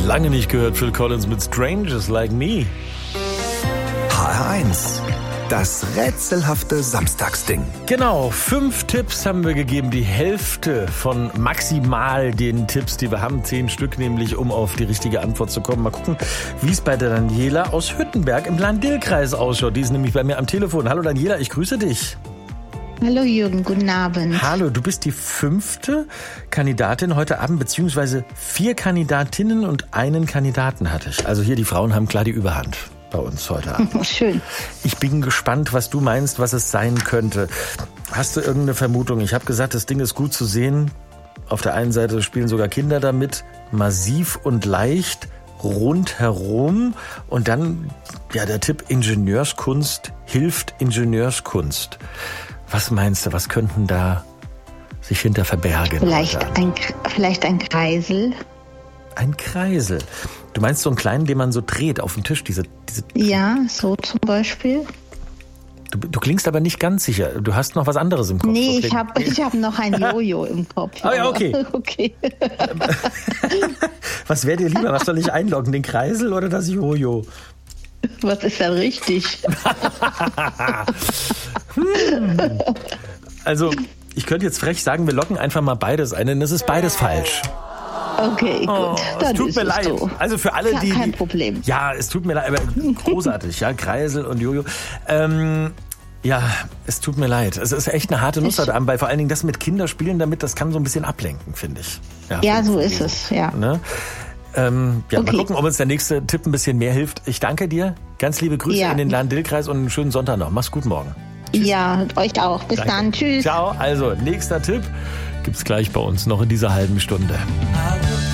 Lange nicht gehört, Phil Collins mit Strangers Like Me. HR1, das rätselhafte Samstagsding. Genau, 5 Tipps haben wir gegeben, die Hälfte von maximal den Tipps, die wir haben. 10 Stück nämlich, um auf die richtige Antwort zu kommen. Mal gucken, wie es bei der Daniela aus Hüttenberg im Lahn-Dill-Kreis ausschaut. Die ist nämlich bei mir am Telefon. Hallo Daniela, ich grüße dich. Hallo Jürgen, guten Abend. Hallo, du bist die 5. Kandidatin heute Abend, beziehungsweise 4 Kandidatinnen und einen Kandidaten hatte ich. Also hier, die Frauen haben klar die Überhand bei uns heute Abend. Schön. Ich bin gespannt, was du meinst, was es sein könnte. Hast du irgendeine Vermutung? Ich habe gesagt, das Ding ist gut zu sehen. Auf der einen Seite spielen sogar Kinder damit. Massiv und leicht, rundherum. Und dann, ja, der Tipp, Ingenieurskunst hilft Ingenieurskunst. Was meinst du, was könnten da sich hinter verbergen? Vielleicht ein Kreisel. Ein Kreisel. Du meinst so einen kleinen, den man so dreht auf dem Tisch? Ja, so zum Beispiel. Du klingst aber nicht ganz sicher. Du hast noch was anderes im Kopf. Nee, ich hab noch ein Jojo im Kopf. Ah ja, okay. Okay. Was wäre dir lieber? Was soll ich einloggen? Den Kreisel oder das Jojo? Was ist da richtig? Also, ich könnte jetzt frech sagen, wir locken einfach mal beides ein, denn es ist beides falsch. Okay, gut. Es tut mir leid. So. Also für alle, die... Kein Problem. Ja, es tut mir leid, aber großartig, ja, Kreisel und Jojo. Ja, es tut mir leid. Es ist echt eine harte Nuss heute Abend, weil vor allen Dingen das mit Kinderspielen damit, das kann so ein bisschen ablenken, finde ich. Ja, so ist es, ja. Ne? Mal gucken, ob uns der nächste Tipp ein bisschen mehr hilft. Ich danke dir. Ganz liebe Grüße in den Lahn-Dill-Kreis und einen schönen Sonntag noch. Mach's gut morgen. Tschüss. Ja, euch auch. Bis dann. Tschüss. Ciao. Also, nächster Tipp gibt's gleich bei uns noch in dieser halben Stunde.